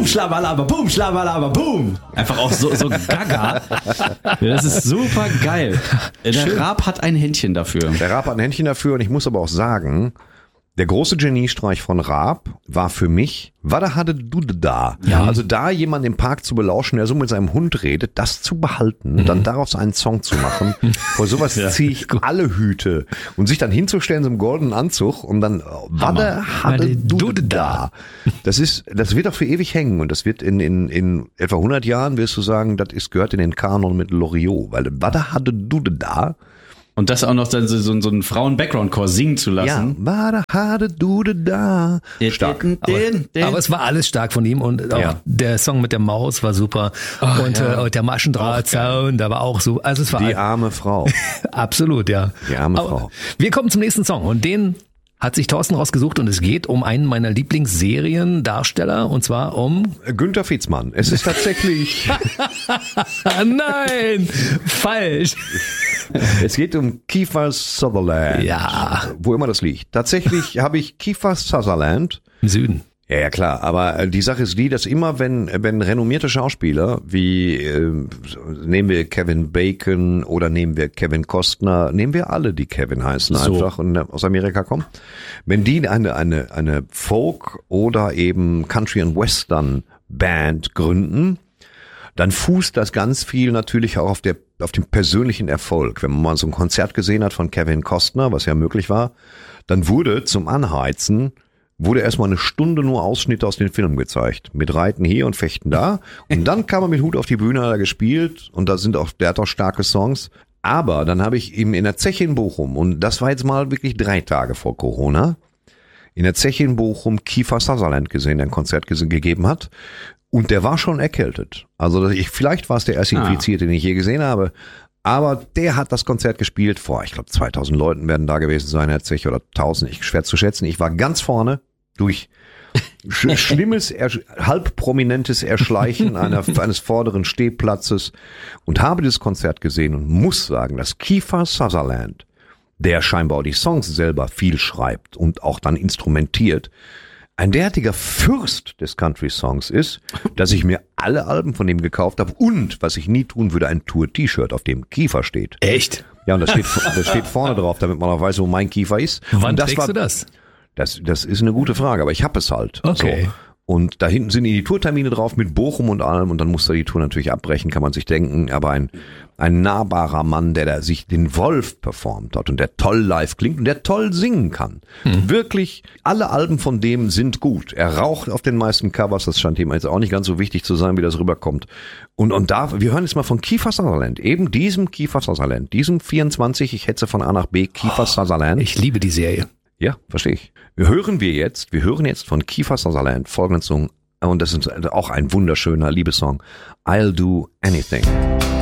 schlabalaba, boom, schlabalaba, boom. Einfach auch so gaga. Das ist super geil. Der Raab hat ein Händchen dafür. Der Raab hat ein Händchen dafür und ich muss aber auch sagen, der große Geniestreich von Raab war für mich, was hatte du da? Ja. Also da jemanden im Park zu belauschen, der so mit seinem Hund redet, das zu behalten, dann daraus einen Song zu machen. Vor sowas ziehe ich alle Hüte. Und sich dann hinzustellen, so im goldenen Anzug und dann, was hatte du da? Das wird auch für ewig hängen und das wird in etwa 100 Jahren wirst du sagen, gehört in den Kanon mit Loriot, weil was hatte du da? Und das auch noch dann so einen Frauen-Background-Chor singen zu lassen. Ja, hatte du da. Stark. Aber es war alles stark von ihm und auch der Song mit der Maus war super. Und der Maschendrahtzaun, da war auch so. Also es war die arme Frau. Absolut, ja. Die arme Frau. Wir kommen zum nächsten Song und den hat sich Thorsten rausgesucht und es geht um einen meiner Lieblingsseriendarsteller und zwar um Günther Fitzmann. Es ist tatsächlich Nein, falsch. Es geht um Kiefer Sutherland. Ja. Wo immer das liegt. Tatsächlich habe ich Kiefer Sutherland. Im Süden. Ja, klar, aber die Sache ist die, dass immer wenn renommierte Schauspieler wie nehmen wir Kevin Bacon oder nehmen wir Kevin Costner, nehmen wir alle, die Kevin heißen einfach und aus Amerika kommen, wenn die eine Folk oder eben Country and Western Band gründen, dann fußt das ganz viel natürlich auch auf dem persönlichen Erfolg. Wenn man mal so ein Konzert gesehen hat von Kevin Costner, was ja möglich war, dann wurde zum Anheizen erstmal eine Stunde nur Ausschnitte aus den Filmen gezeigt. Mit Reiten hier und Fechten da. Und dann kam er mit Hut auf die Bühne, hat er gespielt. Und der hat auch starke Songs. Aber dann habe ich ihm in der Zeche in Bochum, und das war jetzt mal wirklich 3 Tage vor Corona, in der Zeche in Bochum Kiefer Sutherland gesehen, der ein Konzert gegeben hat. Und der war schon erkältet. Also vielleicht war es der erste Infizierte, den ich je gesehen habe. Aber der hat das Konzert gespielt vor, ich glaube 2000 Leuten werden da gewesen sein, in der Zeche, oder 1000, schwer zu schätzen. Ich war ganz vorne durch schlimmes, halb prominentes Erschleichen eines vorderen Stehplatzes und habe das Konzert gesehen und muss sagen, dass Kiefer Sutherland, der scheinbar auch die Songs selber viel schreibt und auch dann instrumentiert, ein derartiger Fürst des Country-Songs ist, dass ich mir alle Alben von dem gekauft habe und, was ich nie tun würde, ein Tour-T-Shirt, auf dem Kiefer steht. Echt? Ja, und das steht vorne drauf, damit man auch weiß, wo mein Kiefer ist. Wann trägst du das? Das ist eine gute Frage, aber ich habe es halt. Okay. So. Und da hinten sind die Tourtermine drauf mit Bochum und allem und dann muss er die Tour natürlich abbrechen, kann man sich denken. Aber ein nahbarer Mann, der sich den Wolf performt hat und der toll live klingt und der toll singen kann. Wirklich, alle Alben von dem sind gut. Er raucht auf den meisten Covers, das scheint ihm jetzt auch nicht ganz so wichtig zu sein, wie das rüberkommt. Und wir hören jetzt mal von Kiefer Sutherland, eben diesem Kiefer Sutherland, diesem 24, ich hetze von A nach B, Kiefer Sutherland. Ich liebe die Serie. Ja, verstehe ich. Wir hören jetzt von Kiefer Sutherland folgenden Song, und das ist auch ein wunderschöner Liebessong, I'll Do Anything.